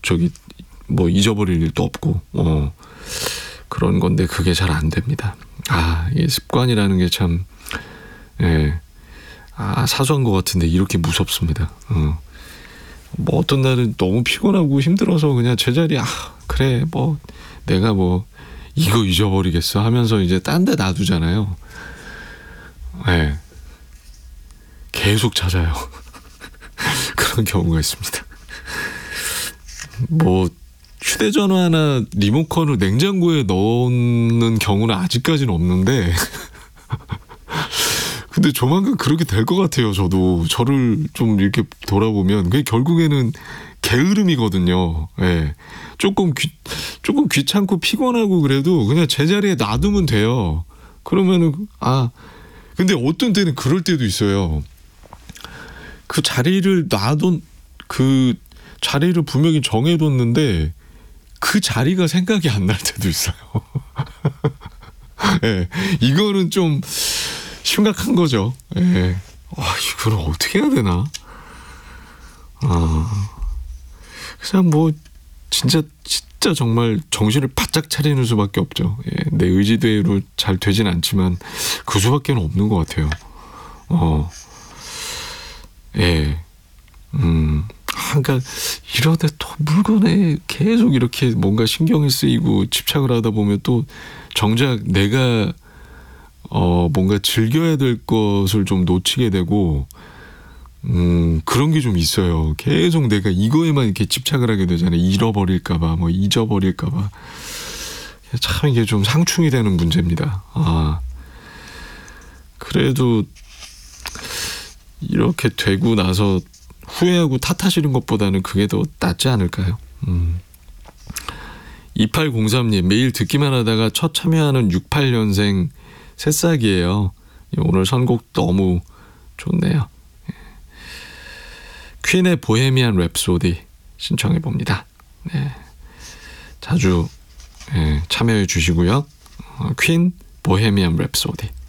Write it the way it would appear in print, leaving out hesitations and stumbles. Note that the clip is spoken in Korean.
뭐 잊어버릴 일도 없고 그런 건데 그게 잘 안 됩니다. 이 습관이라는 게 참 사소한 것 같은데 이렇게 무섭습니다. 뭐 어떤 날은 너무 피곤하고 힘들어서 그냥 제자리에 그래 뭐 내가 뭐 이거 잊어버리겠어 하면서 이제 딴 데 놔두잖아요. 계속 찾아요. 그런 경우가 있습니다. 뭐 휴대전화나 리모컨을 냉장고에 넣는 경우는 아직까지는 없는데 근데 조만간 그렇게 될 것 같아요. 저를 좀 이렇게 돌아보면 그게 결국에는 게으름이거든요. 조금 귀찮고 피곤하고 그래도 그냥 제자리에 놔두면 돼요. 그러면은 근데 어떤 때는 그럴 때도 있어요. 그 자리를 그 자리를 분명히 정해뒀는데 그 자리가 생각이 안 날 때도 있어요. 이거는 좀 심각한 거죠. 이걸 어떻게 해야 되나? 그냥 뭐 진짜 정말 정신을 바짝 차리는 수밖에 없죠. 내 의지대로 잘 되진 않지만 그 수밖에 없는 것 같아요. 그러니까 이러다 또 물건에 계속 이렇게 뭔가 신경이 쓰이고 집착을 하다 보면 또 정작 내가 뭔가 즐겨야 될 것을 좀 놓치게 되고 그런 게 좀 있어요. 계속 내가 이거에만 이렇게 집착을 하게 되잖아요. 잃어버릴까봐 뭐 잊어버릴까봐. 참 이게 좀 상충이 되는 문제입니다. 그래도 이렇게 되고 나서 후회하고 탓하시는 것보다는 그게 더 낫지 않을까요? 2803님 매일 듣기만 하다가 첫 참여하는 68년생 새싹이에요. 오늘 선곡 너무 좋네요. 퀸의 보헤미안 랩소디 신청해 봅니다. 자주 참여해 주시고요. 퀸 보헤미안 랩소디.